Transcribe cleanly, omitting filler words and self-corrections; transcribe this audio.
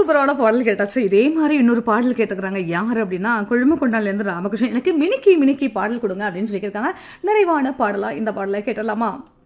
சூப்பரான பாடல் கேட்டாச்சு. இதே மாதிரி இன்னொரு பாடல் கேட்டுக்கிறாங்க. யார் அப்படின்னா கொழுமக்கொண்டாலேருந்து ராமகிருஷ்ணன். எனக்கு மினிக்கி மினிக்கி பாடல் கொடுங்க அப்படின்னு சொல்லியிருக்காங்க. நிறைவான பாடலா இந்த பாடலை கேட்டலாமா?